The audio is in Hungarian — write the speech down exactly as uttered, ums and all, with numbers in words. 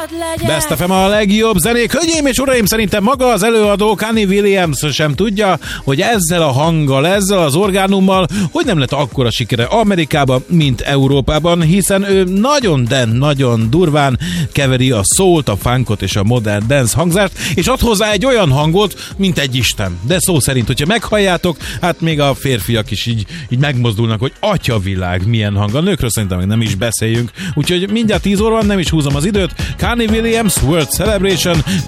Best ef em a legjobb zenék. Hölgyeim és uraim, szerintem maga az előadó Kanye Williams sem tudja, hogy ezzel a hanggal, ezzel az orgánummal, hogy nem lett akkora sikere Amerikában, mint Európában, hiszen ő nagyon, de nagyon durván keveri a soult, a funkot és a modern dance hangzást, és ad hozzá egy olyan hangot, mint egy isten. De szó szerint, hogyha meghalljátok, hát még a férfiak is így, így megmozdulnak, hogy atyavilág, milyen hang. A nőkről szerintem még nem is beszéljünk. Úgyhogy mindjárt tíz óra van, nem is húzom az időt. Kanye Williams World Celebration